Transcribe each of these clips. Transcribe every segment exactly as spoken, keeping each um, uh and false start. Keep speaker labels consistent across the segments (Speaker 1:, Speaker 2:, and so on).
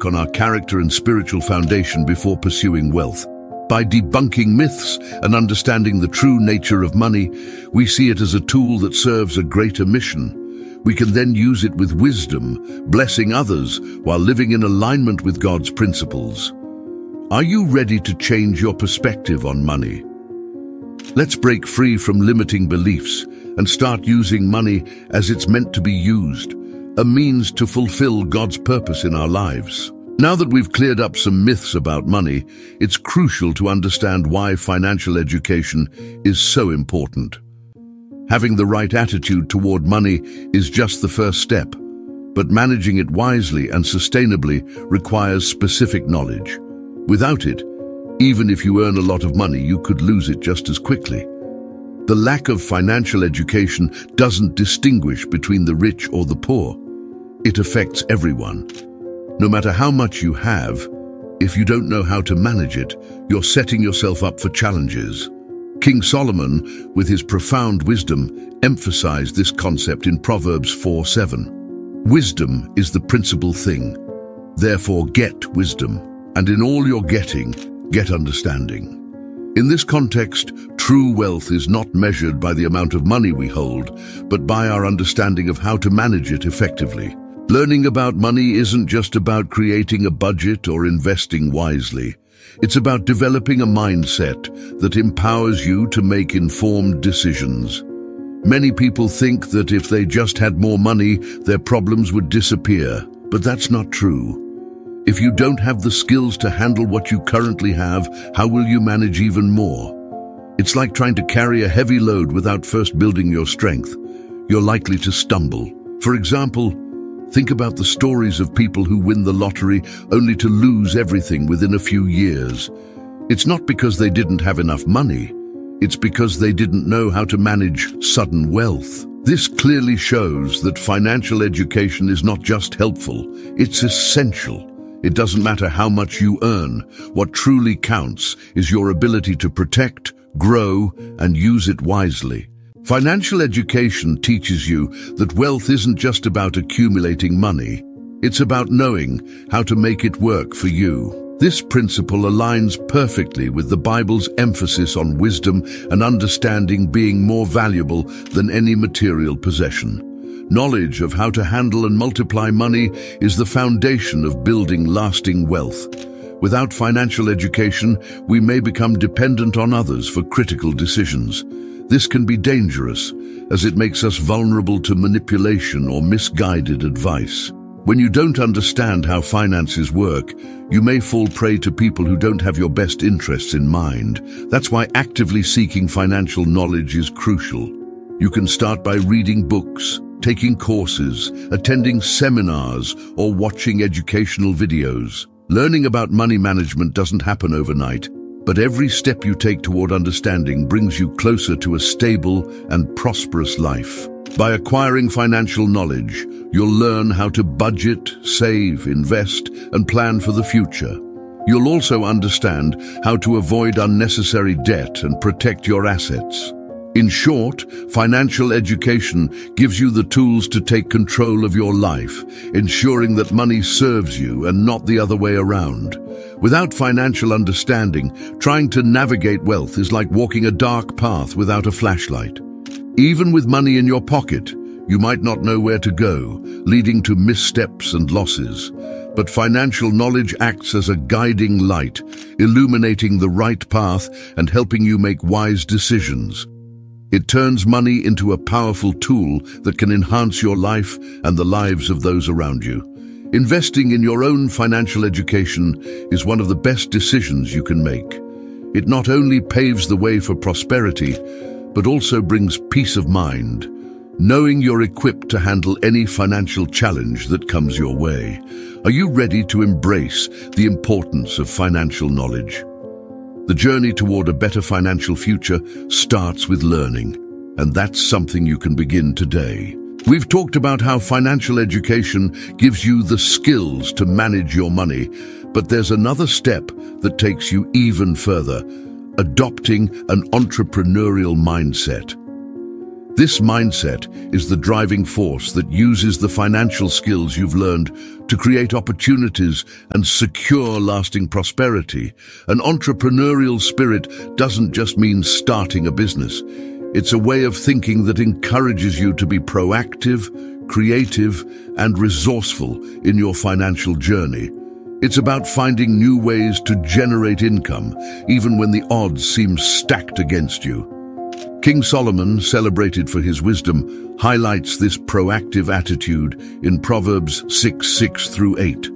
Speaker 1: work on our character and spiritual foundation before pursuing wealth. By debunking myths and understanding the true nature of money, we see it as a tool that serves a greater mission. We can then use it with wisdom, blessing others while living in alignment with God's principles. Are you ready to change your perspective on money? Let's break free from limiting beliefs and start using money as it's meant to be used, a means to fulfill God's purpose in our lives. Now that we've cleared up some myths about money, it's crucial to understand why financial education is so important. Having the right attitude toward money is just the first step, but managing it wisely and sustainably requires specific knowledge. Without it, even if you earn a lot of money, you could lose it just as quickly. The lack of financial education doesn't distinguish between the rich or the poor. It affects everyone. No matter how much you have, if you don't know how to manage it, you're setting yourself up for challenges. King Solomon, with his profound wisdom, emphasized this concept in Proverbs four seven. Wisdom is the principal thing. Therefore get wisdom, and in all you're getting, get understanding. In this context, true wealth is not measured by the amount of money we hold, but by our understanding of how to manage it effectively. Learning about money isn't just about creating a budget or investing wisely. It's about developing a mindset that empowers you to make informed decisions. Many people think that if they just had more money, their problems would disappear, but that's not true. If you don't have the skills to handle what you currently have, how will you manage even more? It's like trying to carry a heavy load without first building your strength. You're likely to stumble. For example, think about the stories of people who win the lottery only to lose everything within a few years. It's not because they didn't have enough money. It's because they didn't know how to manage sudden wealth. This clearly shows that financial education is not just helpful, it's essential. It doesn't matter how much you earn. What truly counts is your ability to protect, grow, and use it wisely. Financial education teaches you that wealth isn't just about accumulating money. It's about knowing how to make it work for you. This principle aligns perfectly with the Bible's emphasis on wisdom and understanding being more valuable than any material possession. Knowledge of how to handle and multiply money is the foundation of building lasting wealth. Without financial education, we may become dependent on others for critical decisions. This can be dangerous, as it makes us vulnerable to manipulation or misguided advice. When you don't understand how finances work, you may fall prey to people who don't have your best interests in mind. That's why actively seeking financial knowledge is crucial. You can start by reading books, taking courses, attending seminars, or watching educational videos. Learning about money management doesn't happen overnight, but every step you take toward understanding brings you closer to a stable and prosperous life. By acquiring financial knowledge, you'll learn how to budget, save, invest, and plan for the future. You'll also understand how to avoid unnecessary debt and protect your assets. In short, financial education gives you the tools to take control of your life, ensuring that money serves you and not the other way around. Without financial understanding, trying to navigate wealth is like walking a dark path without a flashlight. Even with money in your pocket, you might not know where to go, leading to missteps and losses. But financial knowledge acts as a guiding light, illuminating the right path and helping you make wise decisions. It turns money into a powerful tool that can enhance your life and the lives of those around you. Investing in your own financial education is one of the best decisions you can make. It not only paves the way for prosperity, but also brings peace of mind, knowing you're equipped to handle any financial challenge that comes your way. Are you ready to embrace the importance of financial knowledge? The journey toward a better financial future starts with learning, and that's something you can begin today. We've talked about how financial education gives you the skills to manage your money, but there's another step that takes you even further: adopting an entrepreneurial mindset. This mindset is the driving force that uses the financial skills you've learned to create opportunities and secure lasting prosperity. An entrepreneurial spirit doesn't just mean starting a business. It's a way of thinking that encourages you to be proactive, creative, and resourceful in your financial journey. It's about finding new ways to generate income, even when the odds seem stacked against you. King Solomon, celebrated for his wisdom, highlights this proactive attitude in Proverbs six, six through eight.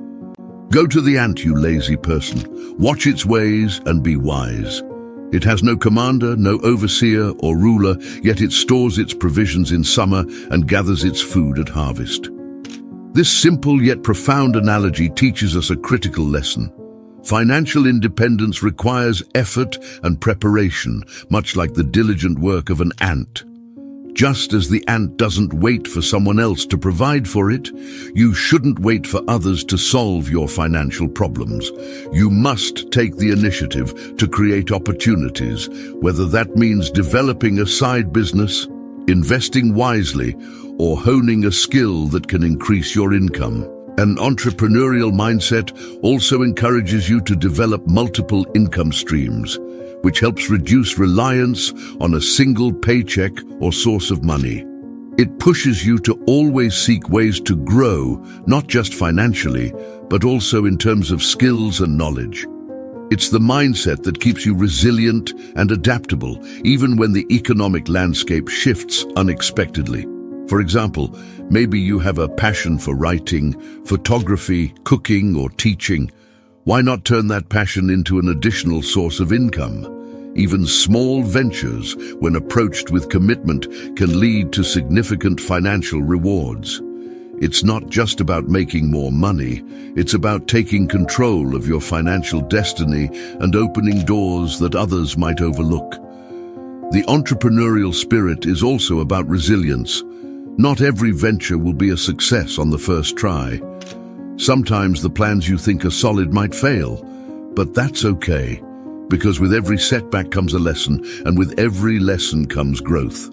Speaker 1: Go to the ant, you lazy person. Watch its ways and be wise. It has no commander, no overseer or ruler, yet it stores its provisions in summer and gathers its food at harvest. This simple yet profound analogy teaches us a critical lesson. Financial independence requires effort and preparation, much like the diligent work of an ant. Just as the ant doesn't wait for someone else to provide for it, you shouldn't wait for others to solve your financial problems. You must take the initiative to create opportunities, whether that means developing a side business, investing wisely, or honing a skill that can increase your income. An entrepreneurial mindset also encourages you to develop multiple income streams, which helps reduce reliance on a single paycheck or source of money. It pushes you to always seek ways to grow, not just financially, but also in terms of skills and knowledge. It's the mindset that keeps you resilient and adaptable, even when the economic landscape shifts unexpectedly. For example, maybe you have a passion for writing, photography, cooking, or teaching. Why not turn that passion into an additional source of income? Even small ventures, when approached with commitment, can lead to significant financial rewards. It's not just about making more money, it's about taking control of your financial destiny and opening doors that others might overlook. The entrepreneurial spirit is also about resilience. Not every venture will be a success on the first try. Sometimes the plans you think are solid might fail, but that's okay, because with every setback comes a lesson, and with every lesson comes growth.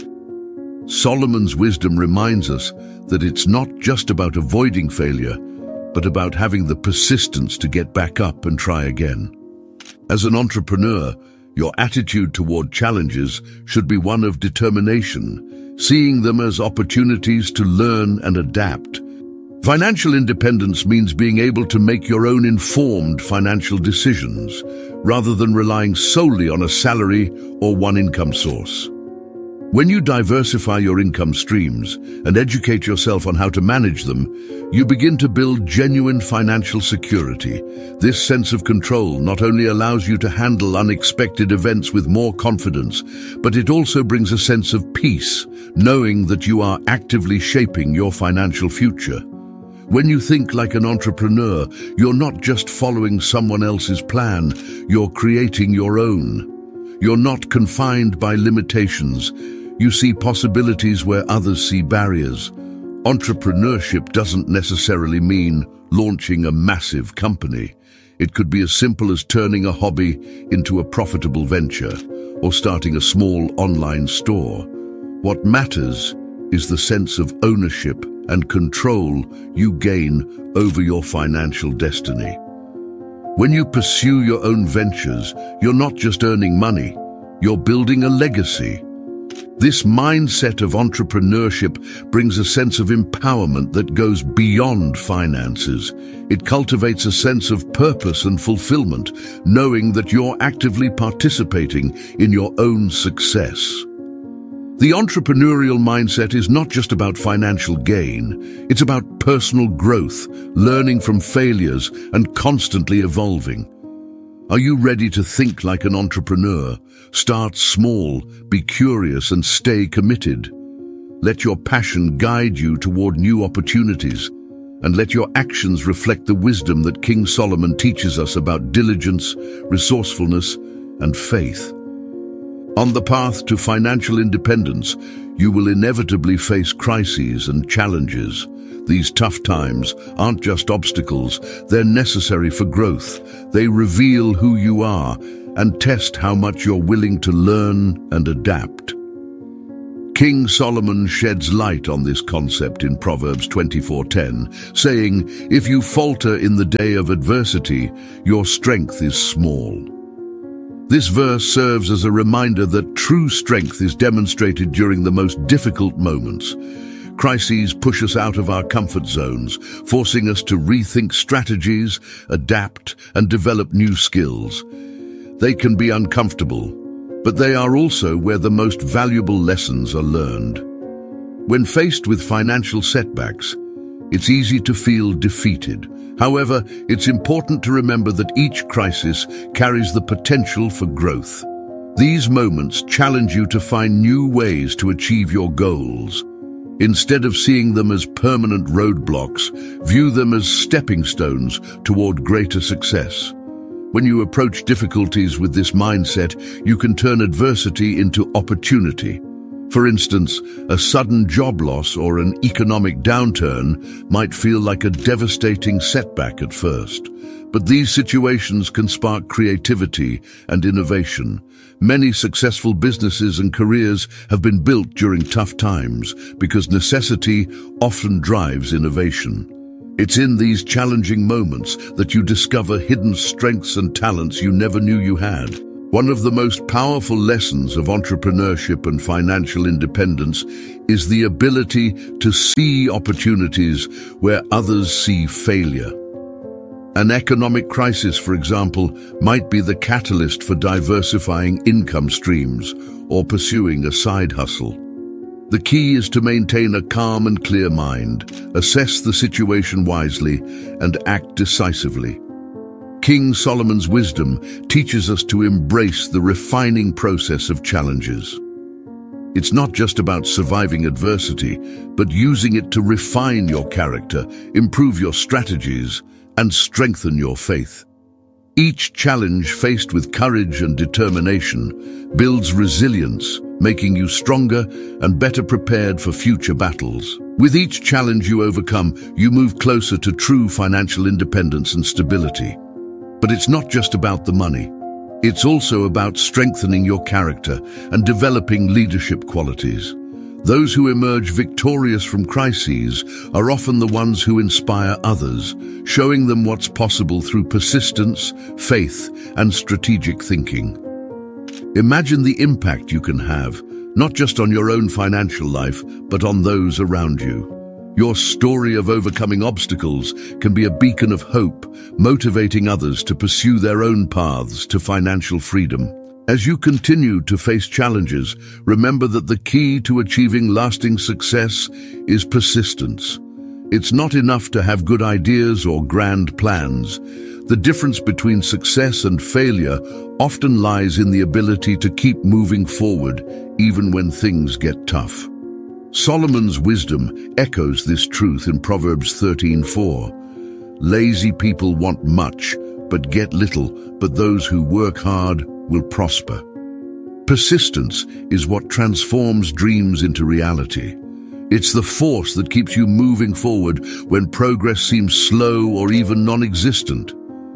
Speaker 1: Solomon's wisdom reminds us that it's not just about avoiding failure, but about having the persistence to get back up and try again. As an entrepreneur, your attitude toward challenges should be one of determination, seeing them as opportunities to learn and adapt. Financial independence means being able to make your own informed financial decisions, rather than relying solely on a salary or one income source. When you diversify your income streams and educate yourself on how to manage them, you begin to build genuine financial security. This sense of control not only allows you to handle unexpected events with more confidence, but it also brings a sense of peace, knowing that you are actively shaping your financial future. When you think like an entrepreneur, you're not just following someone else's plan, you're creating your own. You're not confined by limitations. You see possibilities where others see barriers. Entrepreneurship doesn't necessarily mean launching a massive company. It could be as simple as turning a hobby into a profitable venture or starting a small online store. What matters is the sense of ownership and control you gain over your financial destiny. When you pursue your own ventures, you're not just earning money, you're building a legacy. This mindset of entrepreneurship brings a sense of empowerment that goes beyond finances. It cultivates a sense of purpose and fulfillment, knowing that you're actively participating in your own success. The entrepreneurial mindset is not just about financial gain, it's about personal growth, learning from failures, and constantly evolving. Are you ready to think like an entrepreneur? Start small, be curious, and stay committed. Let your passion guide you toward new opportunities, and let your actions reflect the wisdom that King Solomon teaches us about diligence, resourcefulness, and faith. On the path to financial independence, you will inevitably face crises and challenges. These tough times aren't just obstacles, they're necessary for growth. They reveal who you are and test how much you're willing to learn and adapt. King Solomon sheds light on this concept in Proverbs twenty-four ten, saying, "If you falter in the day of adversity, your strength is small." This verse serves as a reminder that true strength is demonstrated during the most difficult moments. Crises push us out of our comfort zones, forcing us to rethink strategies, adapt, and develop new skills. They can be uncomfortable, but they are also where the most valuable lessons are learned. When faced with financial setbacks, it's easy to feel defeated. However, it's important to remember that each crisis carries the potential for growth. These moments challenge you to find new ways to achieve your goals. Instead of seeing them as permanent roadblocks, view them as stepping stones toward greater success. When you approach difficulties with this mindset, you can turn adversity into opportunity. For instance, a sudden job loss or an economic downturn might feel like a devastating setback at first. But these situations can spark creativity and innovation. Many successful businesses and careers have been built during tough times because necessity often drives innovation. It's in these challenging moments that you discover hidden strengths and talents you never knew you had. One of the most powerful lessons of entrepreneurship and financial independence is the ability to see opportunities where others see failure. An economic crisis, for example, might be the catalyst for diversifying income streams or pursuing a side hustle. The key is to maintain a calm and clear mind, assess the situation wisely, and act decisively. King Solomon's wisdom teaches us to embrace the refining process of challenges. It's not just about surviving adversity, but using it to refine your character, improve your strategies, and strengthen your faith. Each challenge faced with courage and determination builds resilience, making you stronger and better prepared for future battles. With each challenge you overcome, you move closer to true financial independence and stability. But it's not just about the money. It's also about strengthening your character and developing leadership qualities. Those who emerge victorious from crises are often the ones who inspire others, showing them what's possible through persistence, faith, and strategic thinking. Imagine the impact you can have, not just on your own financial life, but on those around you. Your story of overcoming obstacles can be a beacon of hope, motivating others to pursue their own paths to financial freedom. As you continue to face challenges, remember that the key to achieving lasting success is persistence. It's not enough to have good ideas or grand plans. The difference between success and failure often lies in the ability to keep moving forward, even when things get tough. Solomon's wisdom echoes this truth in Proverbs thirteen four. Lazy people want much, but get little, but those who work hard will prosper. Persistence is what transforms dreams into reality. It's the force that keeps you moving forward when progress seems slow or even non-existent.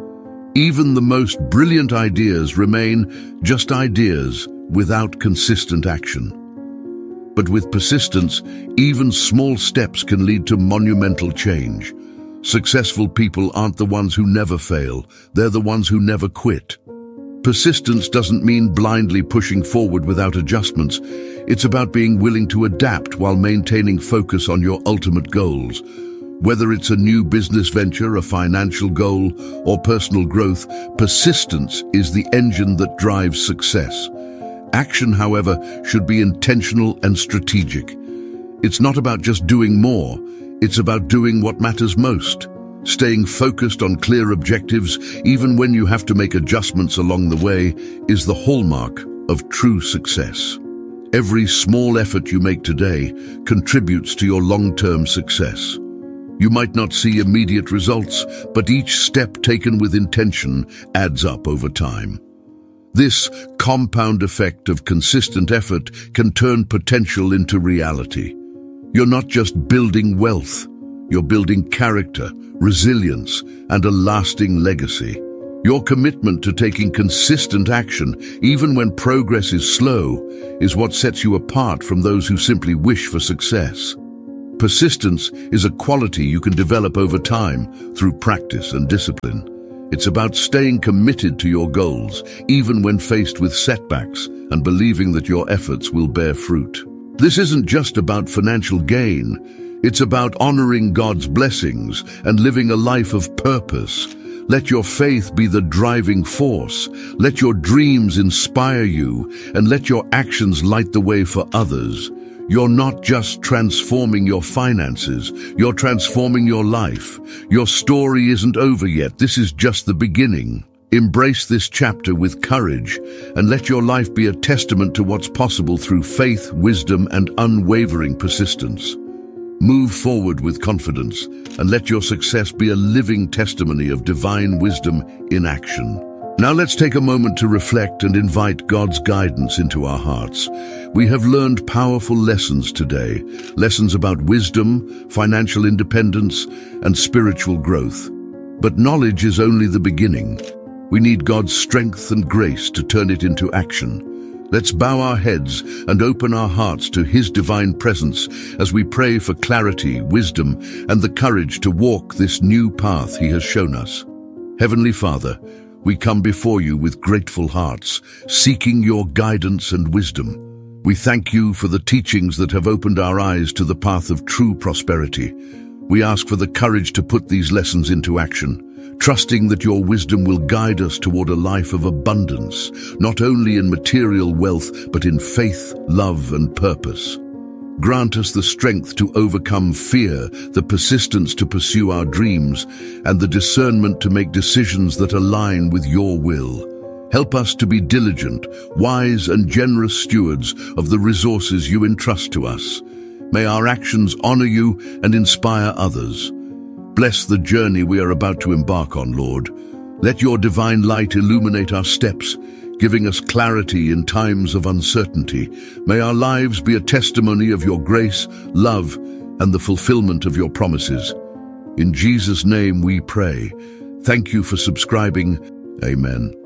Speaker 1: Even the most brilliant ideas remain just ideas without consistent action. But with persistence, even small steps can lead to monumental change. Successful people aren't the ones who never fail, they're the ones who never quit. Persistence doesn't mean blindly pushing forward without adjustments. It's about being willing to adapt while maintaining focus on your ultimate goals. Whether it's a new business venture, a financial goal, or personal growth, persistence is the engine that drives success. Action, however, should be intentional and strategic. It's not about just doing more, it's about doing what matters most. Staying focused on clear objectives, even when you have to make adjustments along the way, is the hallmark of true success. Every small effort you make today contributes to your long-term success. You might not see immediate results, but each step taken with intention adds up over time. This compound effect of consistent effort can turn potential into reality. You're not just building wealth, you're building character, resilience, and a lasting legacy. Your commitment to taking consistent action, even when progress is slow, is what sets you apart from those who simply wish for success. Persistence is a quality you can develop over time through practice and discipline. It's about staying committed to your goals, even when faced with setbacks, and believing that your efforts will bear fruit. This isn't just about financial gain. It's about honoring God's blessings and living a life of purpose. Let your faith be the driving force. Let your dreams inspire you, and let your actions light the way for others. You're not just transforming your finances, you're transforming your life. Your story isn't over yet. This is just the beginning. Embrace this chapter with courage, and let your life be a testament to what's possible through faith, wisdom, and unwavering persistence. Move forward with confidence, and let your success be a living testimony of divine wisdom in action. Now let's take a moment to reflect and invite God's guidance into our hearts. We have learned powerful lessons today, lessons about wisdom, financial independence, and spiritual growth. But knowledge is only the beginning. We need God's strength and grace to turn it into action. Let's bow our heads and open our hearts to His divine presence as we pray for clarity, wisdom, and the courage to walk this new path He has shown us. Heavenly Father, we come before You with grateful hearts, seeking Your guidance and wisdom. We thank You for the teachings that have opened our eyes to the path of true prosperity. We ask for the courage to put these lessons into action, trusting that Your wisdom will guide us toward a life of abundance, not only in material wealth, but in faith, love, and purpose. Grant us the strength to overcome fear, the persistence to pursue our dreams, and the discernment to make decisions that align with Your will. Help us to be diligent, wise, and generous stewards of the resources You entrust to us. May our actions honor You and inspire others. Bless the journey we are about to embark on, Lord. Let Your divine light illuminate our steps, giving us clarity in times of uncertainty. May our lives be a testimony of Your grace, love, and the fulfillment of Your promises. In Jesus' name we pray. Thank You for subscribing. Amen.